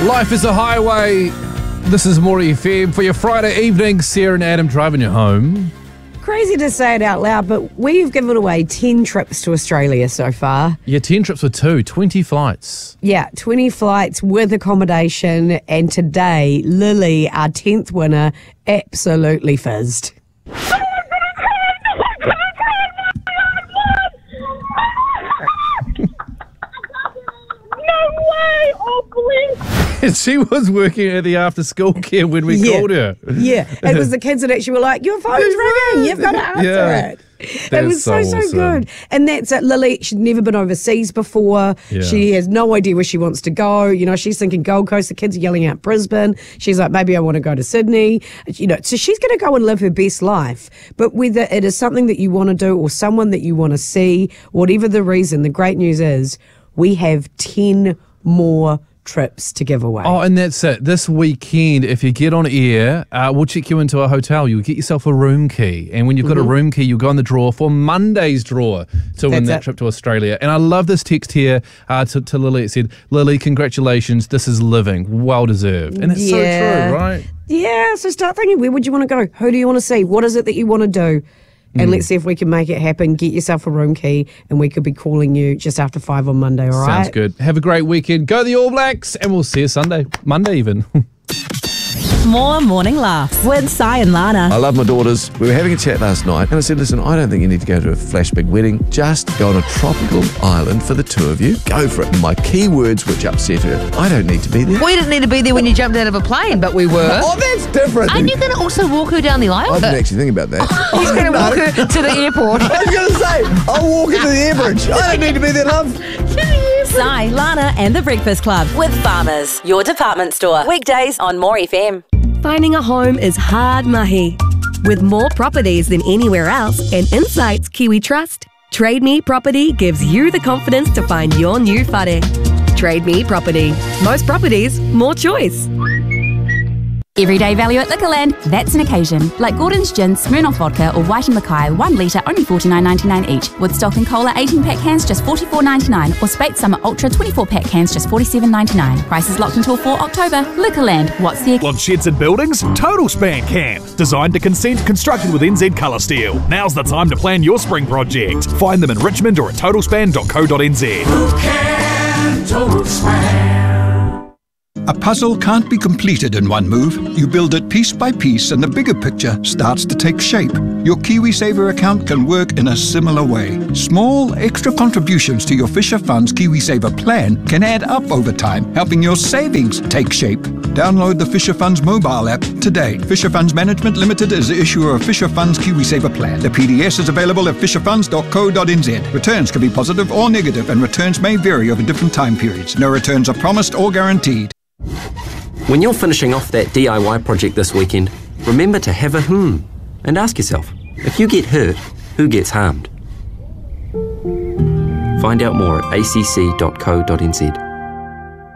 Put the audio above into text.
Life is a highway. This is Maury FM for your Friday evening. Sarah and Adam driving you home. Crazy to say it out loud, but we've given away 10 trips to Australia so far. Yeah, 10 trips with 20 flights. Yeah, 20 flights with accommodation. And today, Lily, our 10th winner, absolutely fizzed. And she was working at the after-school care when we called her. Yeah, it was the kids that actually were like, your phone's ringing, you've got to answer it. It was so awesome. good. And that's it. Lily, she'd never been overseas before. Yeah. She has no idea where she wants to go. You know, she's thinking Gold Coast. The kids are yelling out Brisbane. She's like, maybe I want to go to Sydney. You know, so she's going to go and live her best life. But whether it is something that you want to do or someone that you want to see, whatever the reason, the great news is we have 10 more trips to give away. Oh, and that's it. This weekend, if you get on air, we'll check you into a hotel. You'll get yourself a room key. And when you've got a room key, you'll go in the draw for Monday's draw to win that trip to Australia. And I love this text here to Lily. It said, Lily, congratulations. This is living. Well deserved. And it's so true, right? Yeah, so start thinking, where would you want to go? Who do you want to see? What is it that you want to do? And let's see if we can make it happen. Get yourself a room key, and we could be calling you just after 5 on Monday, all right? Sounds good. Have a great weekend. Go the All Blacks, and we'll see you Sunday. Monday even. More morning laughs with Si and Lana. I love my daughters. We were having a chat last night and I said, listen, I don't think you need to go to a flash big wedding. Just go on a tropical island for the two of you. Go for it. And my key words which upset her, I don't need to be there. We didn't need to be there when you jumped out of a plane, but we were. Oh, that's different. Aren't you going to also walk her down the aisle? I didn't actually think about that. He's going to walk her to the airport. I was going to say, I'll walk into the air bridge. I don't need to be there, love. Si, Lana and the Breakfast Club with Farmers, your department store. Weekdays on More FM. Finding a home is hard mahi. With more properties than anywhere else and insights Kiwi trust, Trade Me Property gives you the confidence to find your new whare. Trade Me Property. Most properties, more choice. Everyday value at Liquorland, that's an occasion. Like Gordon's Gin, Smirnoff Vodka or White & Mackay, 1 litre only $49.99 each. With Stock & Cola 18-pack cans just $44.99 or Spate Summer Ultra 24-pack cans just $47.99. Prices locked until 4 October. Liquorland, what's the... On sheds and buildings, Total Span can. Designed to consent, constructed with NZ Colour Steel. Now's the time to plan your spring project. Find them in Richmond or at totalspan.co.nz. Who can Total Span? A puzzle can't be completed in one move. You build it piece by piece and the bigger picture starts to take shape. Your KiwiSaver account can work in a similar way. Small extra contributions to your Fisher Funds KiwiSaver plan can add up over time, helping your savings take shape. Download the Fisher Funds mobile app today. Fisher Funds Management Limited is the issuer of Fisher Funds KiwiSaver plan. The PDS is available at fisherfunds.co.nz. Returns can be positive or negative and returns may vary over different time periods. No returns are promised or guaranteed. When you're finishing off that DIY project this weekend, remember to have a and ask yourself, if you get hurt, who gets harmed? Find out more at acc.co.nz.